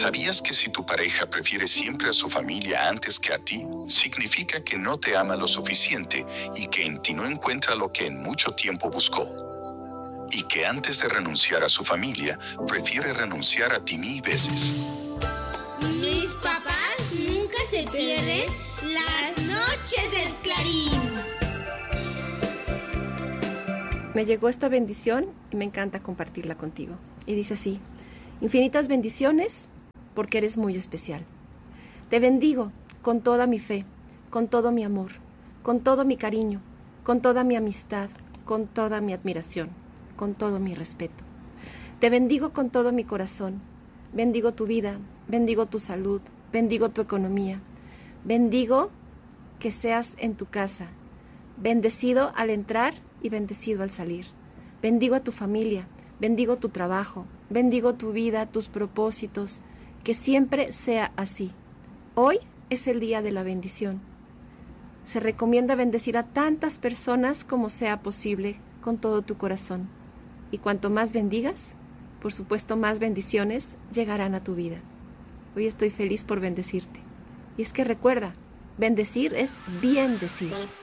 ¿Sabías que si tu pareja prefiere siempre a su familia antes que a ti, significa que no te ama lo suficiente y que en ti no encuentra lo que en mucho tiempo buscó? Y que antes de renunciar a su familia, prefiere renunciar a ti 1000 veces. Mis papás nunca se pierden las noches del Clarín. Me llegó esta bendición y me encanta compartirla contigo. Y dice así: infinitas bendiciones porque eres muy especial. Te bendigo con toda mi fe, con todo mi amor, con todo mi cariño, con toda mi amistad, con toda mi admiración, con todo mi respeto. Te bendigo con todo mi corazón. Bendigo tu vida, bendigo tu salud, bendigo tu economía. Bendigo que seas en tu casa, bendecido al entrar y bendecido al salir. Bendigo a tu familia, bendigo tu trabajo, bendigo tu vida, tus propósitos, que siempre sea así. Hoy es el día de la bendición. Se recomienda bendecir a tantas personas como sea posible con todo tu corazón. Y cuanto más bendigas, por supuesto más bendiciones llegarán a tu vida. Hoy estoy feliz por bendecirte. Y es que recuerda, bendecir es bien decir.